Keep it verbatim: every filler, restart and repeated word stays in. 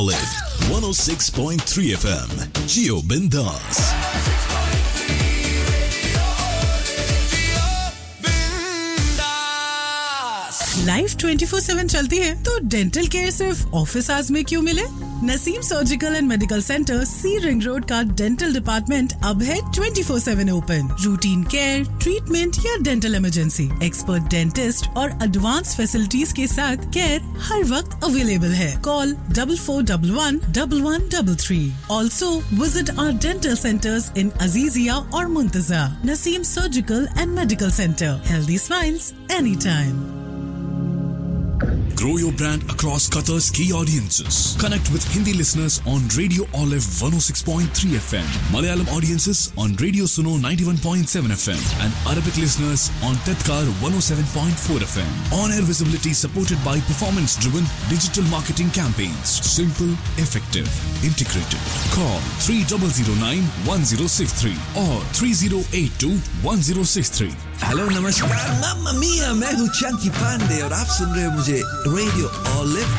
one oh six point three F M, Jio Bindas. Life twenty four seven चलती है तो dental care सिर्फ office hours में क्यों मिले? Naseem surgical and medical centre C ring road का डेंटल डिपार्टमेंट अब है twenty four seven open. Routine care, treatment या डेंटल इमरजेंसी, एक्सपर्ट डेंटिस्ट और एडवांस फैसिलिटीज के साथ केयर हर वक्त अवेलेबल है। Call double four double one double one double three. Also visit our dental centres इन अजीजिया और मुंतजा। Naseem surgical and medical centre, healthy smiles any time. Grow your brand across Qatar's key audiences. Connect with Hindi listeners on Radio Olive one oh six point three F M, Malayalam audiences on Radio Suno ninety-one point seven F M, and Arabic listeners on Tadkar one oh seven point four F M. On-air visibility supported by performance-driven digital marketing campaigns. Simple, effective, integrated. Call three zero zero nine one zero six three or three zero eight two one zero six three. Hello नमस्कार, मम्मा मिया, मैं हूँ चंकी पांडे और आप सुन रहे हो मुझे radio olive